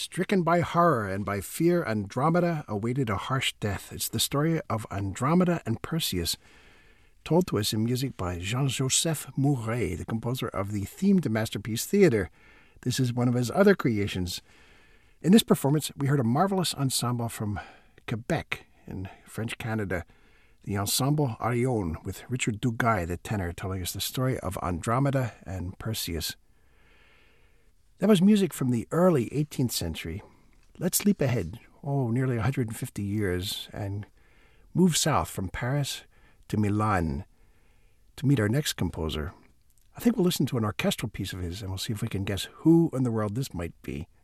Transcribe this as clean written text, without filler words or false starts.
Stricken by horror and by fear, Andromeda awaited a harsh death. It's the story of Andromeda and Perseus, told to us in music by Jean-Joseph Mouret, the composer of the theme to Masterpiece Theatre. This is one of his other creations. In this performance, we heard a marvelous ensemble from Quebec in French Canada, the Ensemble Arion, with Richard Duguay, the tenor, telling us the story of Andromeda and Perseus. That was music from the early 18th century. Let's leap ahead, nearly 150 years, and move south from Paris to Milan to meet our next composer. I think we'll listen to an orchestral piece of his, and we'll see if we can guess who in the world this might be.